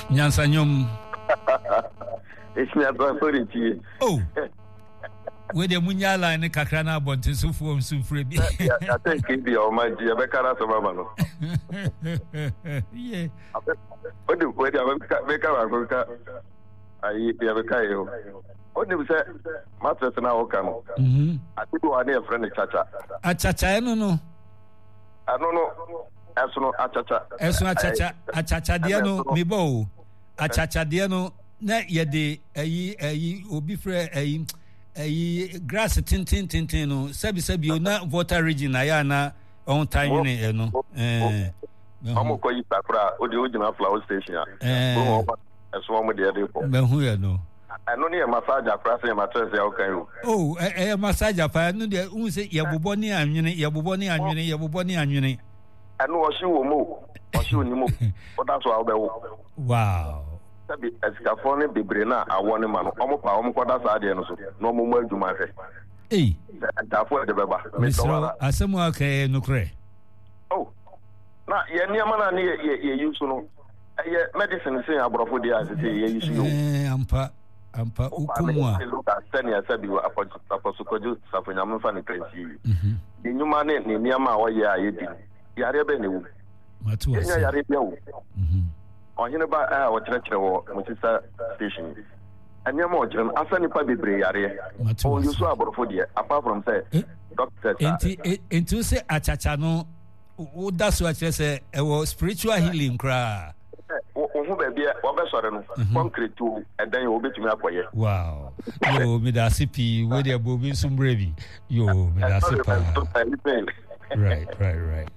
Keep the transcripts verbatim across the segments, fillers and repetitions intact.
Nyansanyom. It's me about forty. Oh. Where the Munyala and the Kakrana Bontin so form so free. I think it be all my dear Beccara Sabano. Yeah. What do we have Becca? I have a Kayo. What do you say? Matters now come. I think you are near friend Chacha. A Chacha, no, no. I don't know. As no Achacha. As no Chacha, a Chacha Diano, Mibo. A Chacha Diano, na yede, a obi free a. Eh grass tintin tintin no sabi sabi na water region ayana on time ne no eh amo ko yi takra odi original flower station eh bo eso mo de dey po me hu ya no ano ne massage akra se matress ya o kan o oh eh massage apa no de hu se ye bobọ ni anwene ye bobọ ni anwene ye bobọ ni anwene ano o shi wo mo o shi oni mo o da so a be wo wow sabi esikafo ne bebre na awone ma no omo pa omo koda sa de no so no mo mu adwuma hwe eh dafo de beba me so asemu aka no kre oh na ye niam na ne ye ye use no ye medicine say abrofo de as say ye use yo eh ampa ampa ukumwa sani asabi wa aposo koju safonyam fa ne kransi mhm de nyuma ne ne niam a wo ye ayedi yare be ne wu matu asa yare be wu mhm onye ba a wo kyerɛkyerɛ wo mutisa station anyama o kyerɛ asani pa bebre yare o yusu aborofo de apart from say doctor enti enti say achacha no wo da so a kyerɛ sɛ ɛwɔ spiritual healing kra wo ho ba bia wo be sɔre no concrete to ɛdan wo betumi akɔyɛ wow yo me da sipi we de bobi sumbre bi yo me da sipa right right right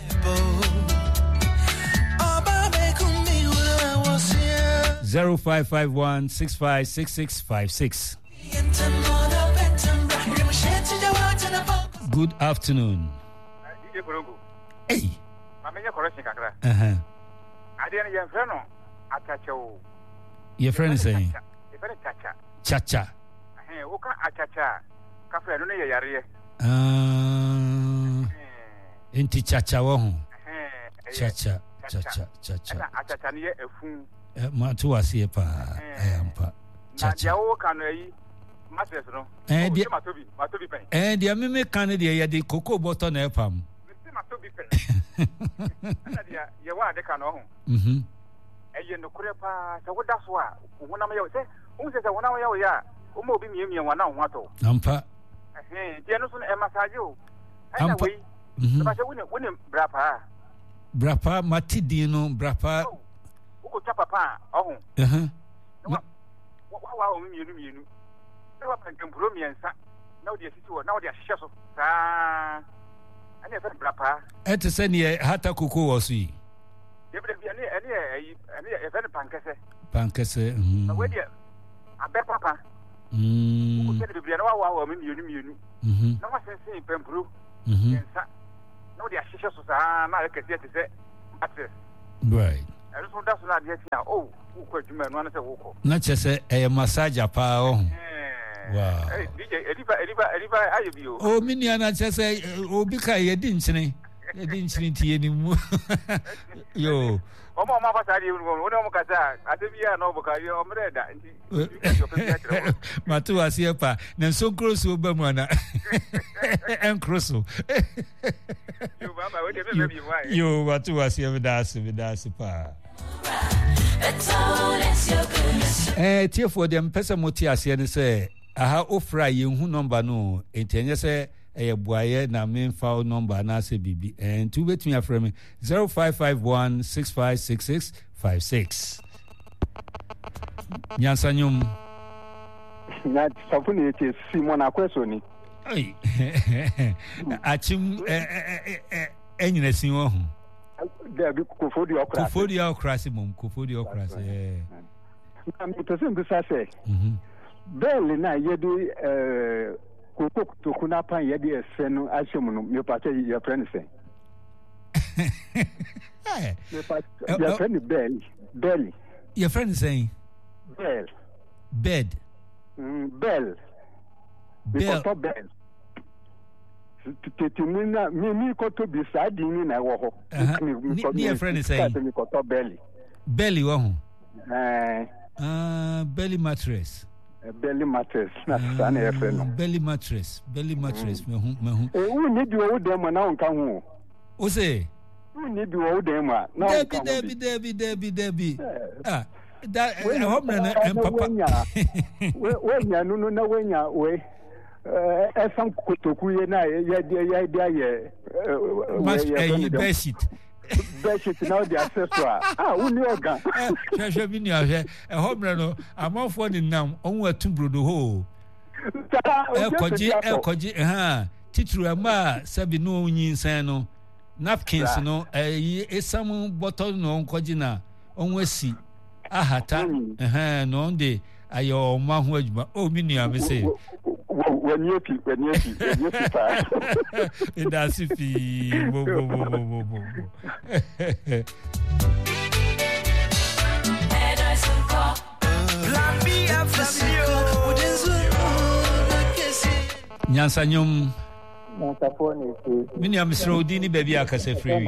zero five five one six five six six five six. Good afternoon. Hey. Uh-huh. Your friend is saying Chacha. Uh, Inti Chacha wahu. Chacha, Chacha, Chacha. Matu asiye pa ayampa chacha na dia kan yi masters no eh dia matobi matobi pen eh dia me me kan dia ya de koko bottle na epam matobi pen na dia ye wa de kan no ho mhm eh ye no kure pa se woda so a wona me ye se un se se wona me ye ya o mo bi mie mie wana ho ato ampa eh dia no so e massage o eh we mhm ba se woni woni brapa brapa matidi no brapa ko chapa pa ohun eh eh wa wa o mienu mienu e wa pan kempuro miensa na o de sisi wo na o de ahye so saa ani e fe brapa e te se ne hata koko wo so yi e bi ani ani ani e fe pankese pankese mhm na we de abe papa mhm ko se de bi na wa wa o mienu mienu mhm na wa sense kempuro mhm miensa na o de ahye so saa na e kese te se access right I so that's not yet now. Oh, who could you man one say woko? Na chese e massage pa oh. Wow. Hey, D J, Ediba, Ediba, Ediba, ayebio. Oh, mini ana chese obi ka ye di nchine. Ye di nchine tie ni mu. Yo. Omo ma fa sari won won mo kasa adebia na oboka ye omreda nti. Matu asie pa na so kroso ba mu ana. En kroso. Yo mama, we dey be be why. Yo, matu asie be das be das pa. Eh, tie for dem pesa moti asie ne se aha ofra ye hu number no entenye se eh buaye na me fa number na se bibi and to betumi afra me zero five five one six five six six five six. Nyansanyum na safuni ete Simon Akweso ni ai achim eh eh enyina sin wo hu da bi kofodi okra kofodi okra se mum kofodi okra se eh na me to sim bisa se mhm bel na yedi eh koko to kuna pan yedi ese no ahyem no me pa che your friend say eh your friend bel bel your friend saying bel bed mm bel bel to bel tetemina mi mi ko to bi sa di ni na wo ho ni your friend saying mi ko to belly belly wo ho Eh. Ah, belly mattress. Belly mattress. Na sana e fe no. Belly mattress. Belly mattress. Me hu me hu. Eh, u ni bi o dem na on ka hu. O say U ni bi o dem na on ka hu. Debi debi debi debi. Ah, that home na en papa. We nya nu na we nya we eh esam kotoku ye na ye de ye de ye mas eh beshit beshit na the accessoire ah uni organ hwe hwe bi ni ahwe e home no amafo ni nam onwu atubrodo ho e koji e koji ha titru ama sabi no nyinsan no napkins no eh esam bottle no onkoji na onwu asi ahata eh no de ayo ma ho adwuma o mi nua me say when you fi when you fi when you fi pa that's fi bo bo bo bo bo Nyansa nyom Mini amsro dini baby akase free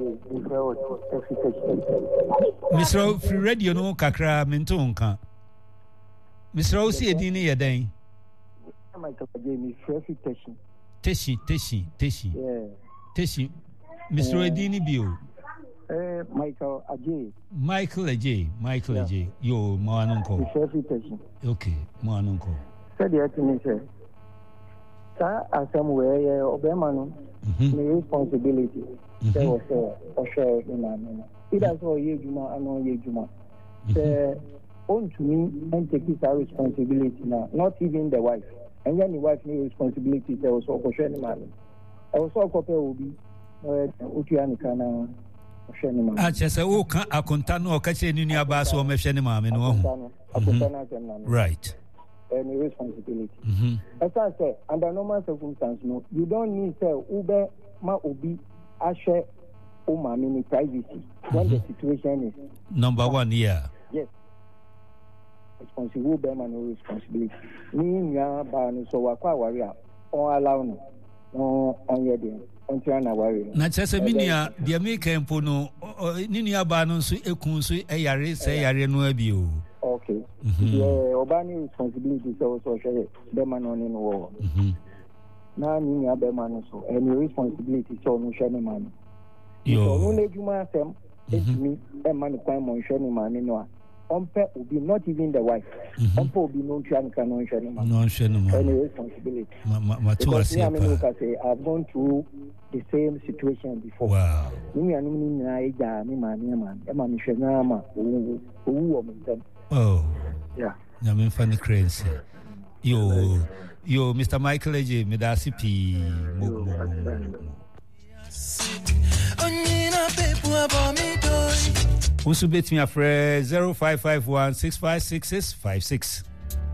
Misro free radio no kakra minto nka Misro si edini yeden Michael Jamie Fresh Teshi Teshi Teshi Teshi yeah Teshi Mister Uh, Edini bio eh Michael Ajay Michael Ajay Michael yeah. Ajay yo mo anonko Fresh Teshi okay mo anonko said yet me say sa asem we ye obema no me responsibility say o say o share ni na me ida so ye juma ano ye juma say on to me and take his responsibility now not even the wife. And then the wife no responsibility there was also share man. I was also copy obi eh otuani kana share man. Ah chese o kan akonta no ka che ni nua ba so o me hwe ni ma me no ho. Right. Any responsibility. Mhm. As I say under normal circumstances no you don't need say ube ma obi a share o ma me privacy when the situation is number one yeah. Yes. Responsible bear man responsibility. Ni nya ba no so wa kwa wari a on allow no no on ye dey on try na wari. Na chese minia de make empo no ni nua ba no so ekun so eyare se yare no abi o. Okay. Yeah, obani responsibility so so share bear man on no wo. Mhm. Na ni nya bear man so any responsibility so no share man. Yo. So no le juma sem etimi e man kwan mo share ni man no. Umpe will be not even the wife. Mm-hmm. Umpe will be no trying to no share no no share no any responsibility. Ma ma ma to say I've gone through the same situation before. Wow. Ni anu ni na eja ni ma ni ma e ma mi hwe na ma owu owu o mi dem. Oh. Yeah. Na me fan crazy. Yo yo Mister Michael J me da C P mo mo mo. Onyina pepu abomi doi. Also bet me a friend zero five five one six five six six five six.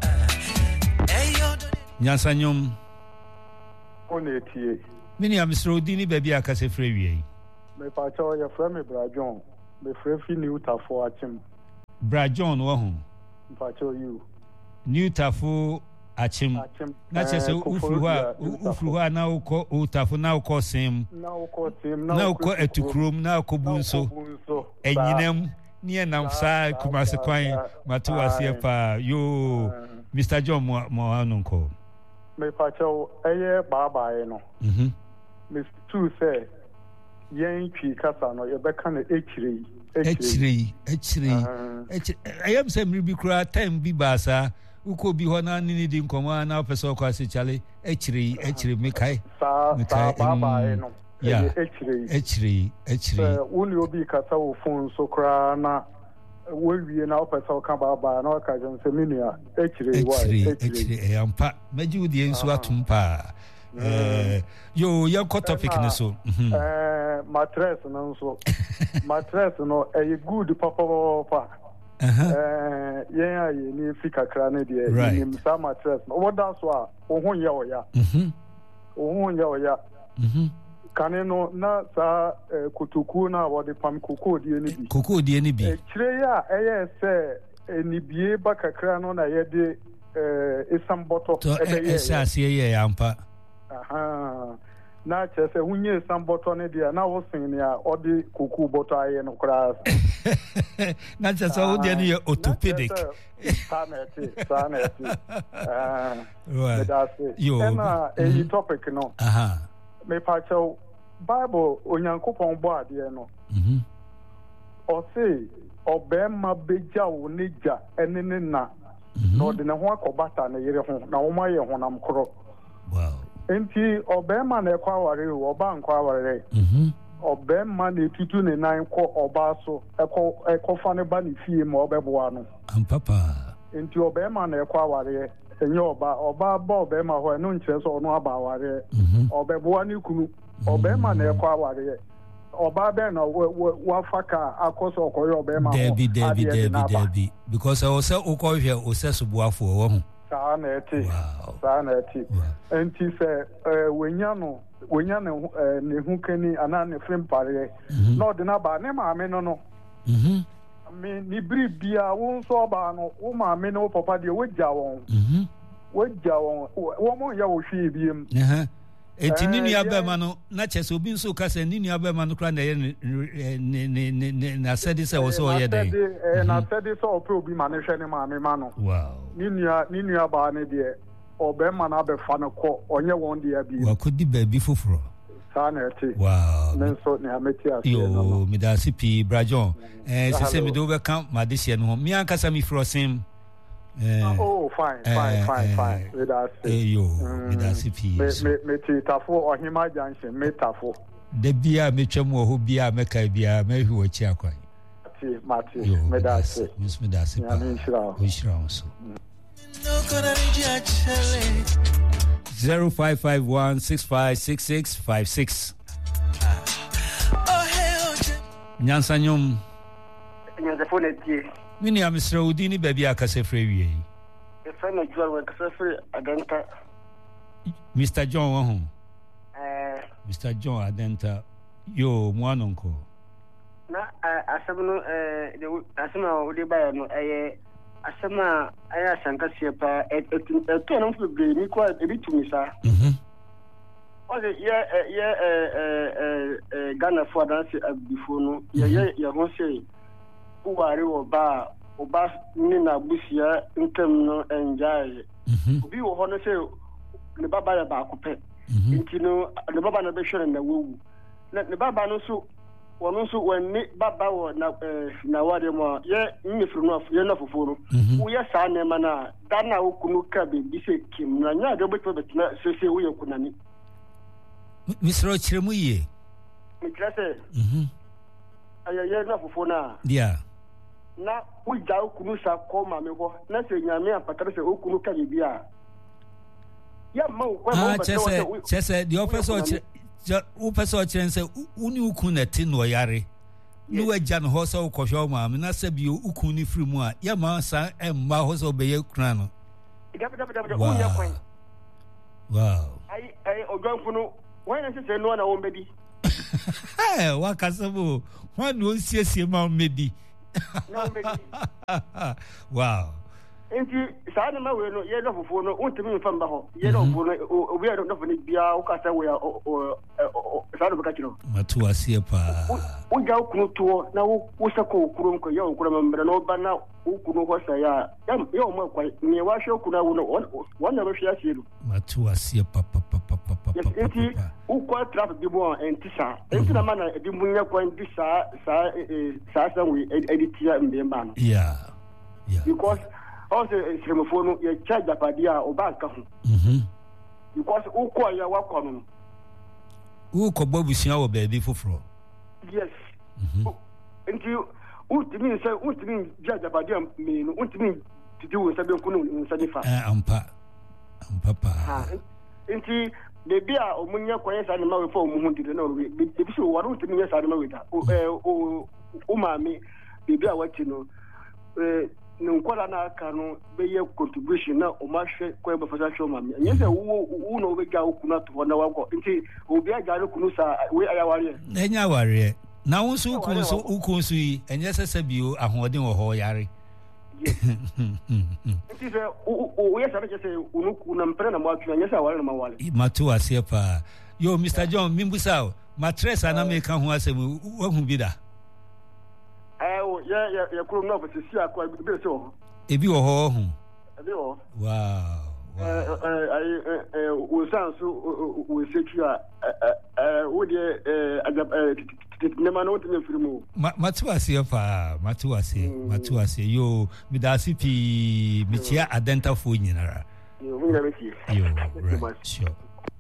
Nyansa nyom. Onetie. Mini am Mister Odini baby akase free wi. Me pa cho ye frɛ me Brajon. Me frɛ fi New Tafo Achim. Brajon wo ho. Me pa cho you. New Tafo Achim. Na chese ufuru ha ufuru ha na ukọ Tafo na ukọ sim. Na ukọ sim na ukọ etukrom na ukọ bunso. Enyinem nie nam sa kumase kwan matu asie pa yo Mister John mo mo anonko. Me pa cho eye baba e no. Mhm. Me tu say yen twi kasa no ye beka na echire echire echire echire ayam se mribi kura time bi basa uko bi ho na nini di nkoma na pese ko ase chale echire echire me kai sa sa baba e no yeah echire echire echire woni obi kasa wo phone so kura na wo wie na pese ka baba na ka jan se minua echire wa echire echire e ampa meji udi enso atumpa eh yo ya ko topic ni so eh mattress no so mattress no e good papa papa eh yen aye ni fika kra na de ni sa mattress no what dance wa ohun ye oya mhm ohun ye oya mhm kane no na sa kutuku na wo de pam koko die ni bi koko die ni bi e kire ya eye se ni bie ba kakra no na ye de eh esam bottle e be ye esa se ye ampa aha na kyerɛ sɛ wonye san bɔtɔ ne deɛ na wosen ne a ɔde kuku bɔtɔ ayɛ no koraa na kyerɛ sɛ wodeɛ no yɛ orthopedic saa na ɛte saa na ɛte medase ɛna ɛyi topic no mepakyɛw Bible onyankopɔn bɔ adeɛ no ɔse ɔbɛrima bɛgya wo ne gya ɛne ne na na ɔde ne ho akɔbata ne yere ho na wɔn ayɛ honam korɔ nti ɔbɛrima na ɛkɔ aware o ɔba nkɔ aware ɔbɛrima na etutu ne nan kɔ ɔbaa so ɛkɔ ɛkɔfa ne ba ne fie ma ɔbɛboa no nti ɔbɛrima na ɛkɔ aware ɛnyɛ ɔbaa ɔbaa ba ɔbɛrima hɔ ɛno nkyerɛ sɛ ɔno aba aware ɔbɛboa ne kunu ɔbɛrima na ɛkɔ aware ọba bẹ́ẹ̀ na wafa ka akọ sọ ọkọ yẹ ọbẹ̀ ma hàn dẹbi dẹbi dẹbi dẹbi because ọsẹ ọkọ hwẹ ọsẹ sobuafo ọwọ ho. saa na ẹti saa na ẹti nti sẹ ẹ wònya no wònya ne ẹ ne ho kani anaa ne firi mpareɛ na ɔde n'aba ne maame no no mi ne biri bia wo nso ɔbaa no wo maame ne wo papa deɛ wogya wɔn wogya wɔn wɔn mo yɛ wɔ hwee biem. Eti ni nua bɛma no na kyɛ sɛ obi nso ka sɛ ni nua bɛma no kora na ɛyɛ ne ne ne ne na sɛde sɛ wɔ sɛ ɔyɛ dɛn na sɛde sɛ ɔpɛ obi ma ne hwɛ ne maame ma no wow ni nua ni nua baa ne deɛ ɔbɛma no abɛfa no kɔ ɔnyɛ wɔn deɛ bi wakɔdi baabi foforɔ saa na ɛte wow ne nso ne ameti ase yo medase pii brajon ɛɛ sɛ sɛ mede wobɛka made hyɛ no ho me ankasa mefiri ɔsem Uh, oh, fine, fine, uh, fine, fine. With us, uh, yo, with us, if he is. Me, me, me, tafo or hima junction, me tafo. The beer, me chemo, who beer, me kai beer, me who are chiaquai. Mati, Mati, me das, Miss Medasi, we shall so. Zero five five one six five six six five six. Nyansanyum. Mini am Mister Udini baby akase free wi. E fa na John we kase free Adenta. Mister John wa hu. Eh Mister John Adenta yo mu anonko. Na asem no eh de asem a wo de ba no eh asem a aya sankase pa etu etu no fu be ni ko e bitumi sa. Mhm. O de ye ye eh eh Ghana for dance before no ye ye ye ho say uwari oba oba ni na busia ntem no enjaye obi wo ho no se ne baba ya ba akopɛ nti no ne baba na be hwere na wowu ne baba no so wono so wani baba wo na na wade mo ye mmefuru no ye na fofo no wo ye saa ne ma na da na okunu ka be bi se kim na nya de beto betina se se wo ye kunani misro chiremu ye mi krese mhm aya ye na fofo na dia na wujja okunu sa ko ma me ho na se nyame apatare se okunu ka bia ya ma ko ma chese chese the officer o person chese uni ukun na ti no yare ni wajja no ho so kohwe ma me na se bi ukun ni firi mu a ya ma san emma ho so be ye kuna no wow ai ai oganfu no wan na se no na wo mbedi eh wa kasabo wan no siesie ma mbedi no mbedi wow enti saa na ma we no ye no fofo no untimi mfa mba ho ye no fofo no obi ya no fofo bia wo kasa we saa no baka kiro matu asie pa wo ga okunu to na wo wo sako okuru nko ye okuru mbere no ba na okunu ho sa ya ya o ma kwa ni wa hwe okunu awu no won na be hwe asie no matu asie pa pa pa pa pa enti wo kwa traffic bi bo enti sa enti na ma na bi munya kwa enti sa sa sa sa we editia mbe ma no yeah yeah because also sremofono ye charge apadia obanka ho mhm because ukọ ya wakọ no ukọ babusia wo baabi foforo yes mhm nti ultimi say ultimi charge apadia me no ultimi titi wo sabe nkunu nsani fa eh ampa ampa pa ha nti de bia omunya kwanye sa ne ma we fa omuhu ndi na we de bi so waru ultimi ya sa ne ma we da o o maami de bia wati no eh nkwala na aka no be ye contribution na o ma hwe kwa be fasa show mami nye se wo wo no be ga okunu to na wako nti obi aga no kunu sa we aya ware enya ware na wo so ukun so ukun so yi enye sese bio ahoden wo ho yare nti se o o ye sabe se unuku na mpere na mo atwa nye se ware na ma wale matu asie pa Yo, Mister John, Mimbusa, mattress and American who has a who be that. Oh, yeah, yeah, yeah, cool enough to see a quite bit so. If you are home. Wow. I will sound so we secure. Would you never know to film? Matuasi, Matuasi, Matuasi, you, Midasi P. Michia Adenta Funera. You will never see you. Sure.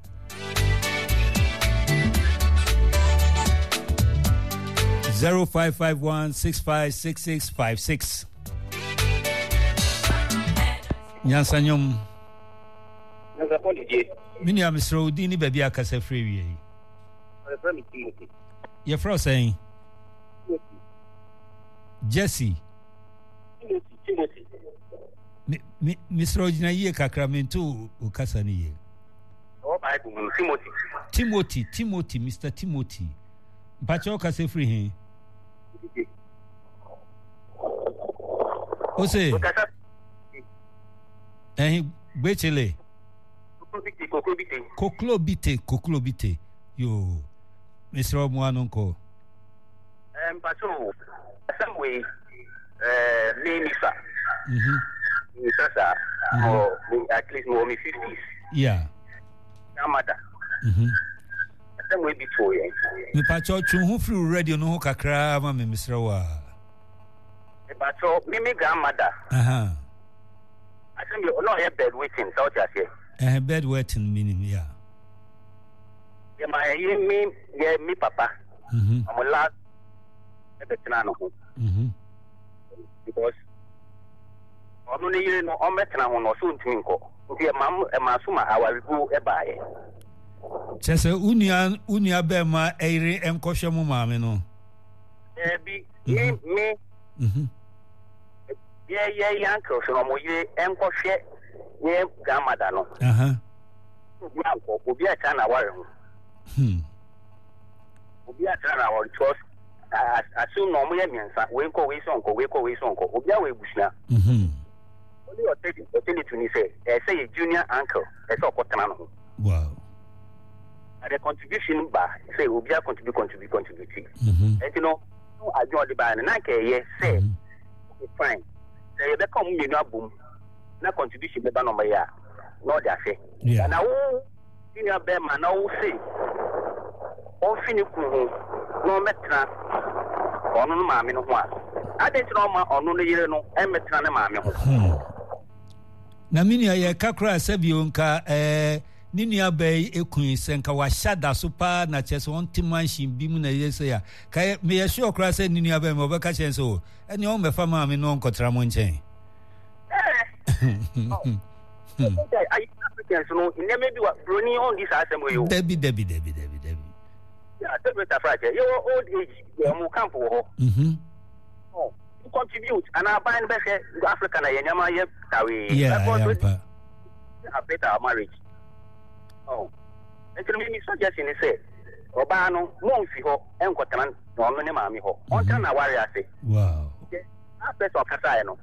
Zero five five one six five six six five six. Nyansanyom. Mini am Misro Dini baby akasa free wi. Your fro saying Jesse. Mi Misro Dina ye kakra mentu ukasa ni ye. Oh Bible Timothy. Timothy, Timothy, Mister Timothy. Mpacho kasa free hin. Ose. Eh, Bechele. Koklobite, koklobite. Yo, Mister Omuanonko. Um, but so, some way, uh, name is that. Mm-hmm. Sasa, or at least more me fifties. Yeah. Namada. Mm-hmm. Some way before you. Me pacho chunhu free radio no kakra ma me Mister Wa. But so, me me grandmother. Uh-huh. I think you not have bed waiting, so just here. Eh, bed waiting meaning, yeah. Yeah, my me, yeah, me papa. Mm-hmm. I'm a lad. Mm-hmm. Because I'm only you know, I'm better now, no soon to me. Okay, Mam, and Masuma, I will go a buy. Chese Union, Unia Bema, Aire, and Koshamu Mamino. Yeah, be me, me. Mm-hmm. Yeah, yeah, uncle, so I'm with and Koshe, yeah, grandmother. No, uh huh. Uncle, will be a China warrior. Hmm. Will be a China or trust. I assume no more means that we go away, son, go away, go away, son, go away, Bushna. Mm-hmm. Only or take it to me, say, I say a junior uncle, that's all Cotanano. Wow. And the contribution by say, will be a contribute, contribute, contribute. Mm-hmm. And you know, I joined the band and I can, yes, say, fine. Say, they come in your boom. No contribution, the ban on my yard. No, that's it. Yeah. And I will, in your bed, man, I will say, all finish, no matter. Ono no maame no ho a ade tro ma ono no yire no emetra ne maame ho na minia ye kakra sabio nka eh ni nua bai ekun senka wa shada so pa na chese on timanshin bi mu na yese ya ka me ye sure kra se ni nua bai me obeka chen so ene on me fa maame no nkotra mo nchen eh ai Africans no ine me bi wa broni on this assembly yo debi debi debi debi debi. Yeah, that's what I find. Your old age, you're more comfortable. Mm-hmm. Oh, you contribute, and I buy back African and Yama yet. Yeah, I better marriage. Oh, and to me, suggesting is say, Obano, Monfiho, and Cotan, no, Mammy Ho. On Tana Warrior say, wow. I bet on Casano.